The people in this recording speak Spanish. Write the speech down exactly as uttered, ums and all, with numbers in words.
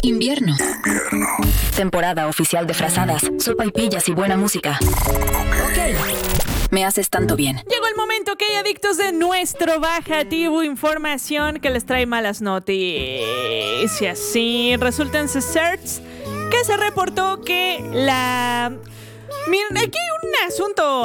Invierno. Invierno. Temporada oficial de frazadas, sopaipillas y buena música. Ok. Me haces tanto bien. Llegó el momento que hay adictos de nuestro bajativo información que les trae malas noticias. Sí, resulta en Search que se reportó que la... Miren, aquí hay un asunto